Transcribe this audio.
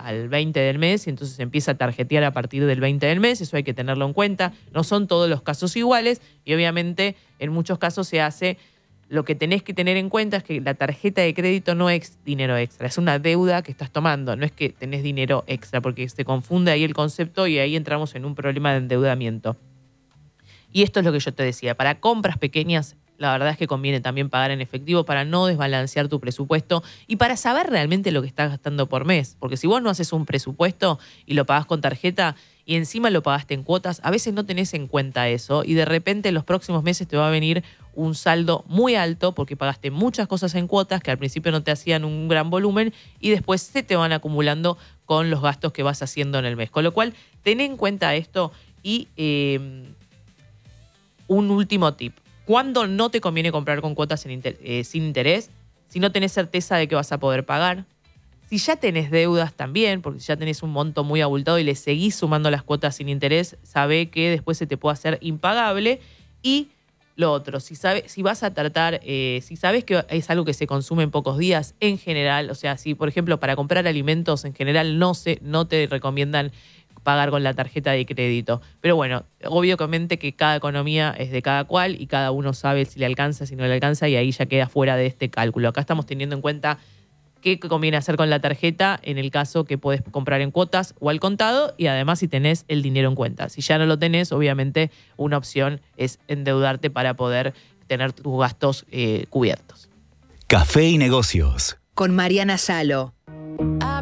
al 20 del mes y entonces empieza a tarjetear a partir del 20 del mes. Eso hay que tenerlo en cuenta. No son todos los casos iguales y obviamente en muchos casos se hace. Lo que tenés que tener en cuenta es que la tarjeta de crédito no es dinero extra, es una deuda que estás tomando, no es que tenés dinero extra, porque se confunde ahí el concepto y ahí entramos en un problema de endeudamiento. Y esto es lo que yo te decía, para compras pequeñas, la verdad es que conviene también pagar en efectivo para no desbalancear tu presupuesto y para saber realmente lo que estás gastando por mes. Porque si vos no haces un presupuesto y lo pagás con tarjeta y encima lo pagaste en cuotas, a veces no tenés en cuenta eso y de repente en los próximos meses te va a venir un saldo muy alto porque pagaste muchas cosas en cuotas que al principio no te hacían un gran volumen y después se te van acumulando con los gastos que vas haciendo en el mes. Con lo cual, ten en cuenta esto y un último tip. ¿Cuándo no te conviene comprar con cuotas sin interés? Si no tenés certeza de que vas a poder pagar. Si ya tenés deudas también, porque si ya tenés un monto muy abultado y le seguís sumando las cuotas sin interés, sabe que después se te puede hacer impagable. Y lo otro, si vas a tratar, si sabes que es algo que se consume en pocos días, en general, o sea, si por ejemplo para comprar alimentos en general no te recomiendan pagar con la tarjeta de crédito. Pero bueno, obviamente que cada economía es de cada cual y cada uno sabe si le alcanza, si no le alcanza y ahí ya queda fuera de este cálculo. Acá estamos teniendo en cuenta qué conviene hacer con la tarjeta en el caso que podés comprar en cuotas o al contado y además si tenés el dinero en cuenta. Si ya no lo tenés, obviamente una opción es endeudarte para poder tener tus gastos cubiertos. Café y negocios. Con Mariana Salo.